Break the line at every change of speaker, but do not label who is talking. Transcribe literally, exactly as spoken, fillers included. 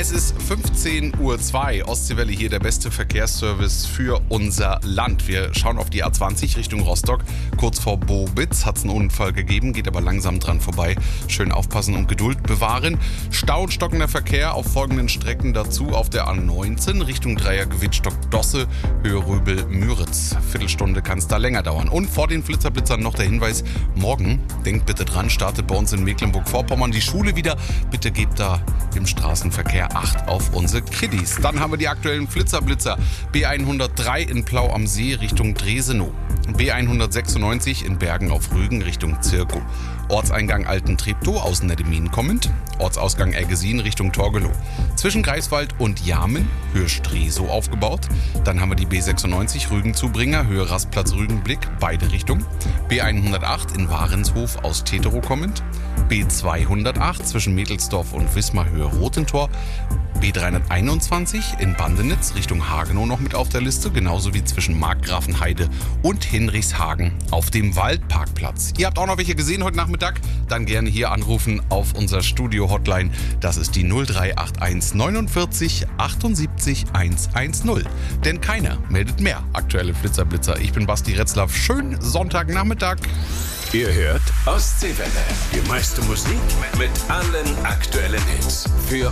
Es ist fünfzehn Uhr zwei, Ostseewelle hier, der beste Verkehrsservice für unser Land. Wir schauen auf die A zwanzig Richtung Rostock. Kurz vor Bobitz hat es einen Unfall gegeben, geht aber langsam dran vorbei. Schön aufpassen und Geduld bewahren. Stau und stockender Verkehr auf folgenden Strecken dazu. Auf der A neunzehn Richtung Dreieck Wittstock-Dosse, Höhe Röbel-Müritz. Viertelstunde kann es da länger dauern. Und vor den Flitzerblitzern noch der Hinweis, morgen, denkt bitte dran, startet bei uns in Mecklenburg-Vorpommern die Schule wieder. Bitte gebt da im Straßenverkehr Acht auf unsere Kiddies. Dann haben wir die aktuellen Flitzerblitzer. B hundertdrei in Plau am See Richtung Dresenow. B hundertsechsundneunzig in Bergen auf Rügen Richtung Zirkow. Ortseingang Alten-Treptow aus Neddemin kommend. Ortsausgang Ergesin Richtung Torgelow. Zwischen Greifswald und Jamen, Höhe Stresow aufgebaut. Dann haben wir die B sechsundneunzig Rügen-Zubringer, Höhe Rastplatz Rügenblick, beide Richtungen. B hundertacht in Warenshof aus Teterow kommend. B zweihundertacht zwischen Mädelsdorf und Wismar, Höhe Rotentor. B dreihunderteinundzwanzig in Bandenitz Richtung Hagenow noch mit auf der Liste, genauso wie zwischen Markgrafenheide und Hinrichshagen auf dem Waldparkplatz. Ihr habt auch noch welche gesehen heute Nachmittag? Dann gerne hier anrufen auf unser Studio-Hotline. Das ist die null drei acht eins neunundvierzig achtundsiebzig hundertzehn. Denn keiner meldet mehr aktuelle Flitzerblitzer. Ich bin Basti Retzlaff. Schönen Sonntagnachmittag.
Ihr hört Ostseewelle. Die meiste Musik mit allen aktuellen Hits. Für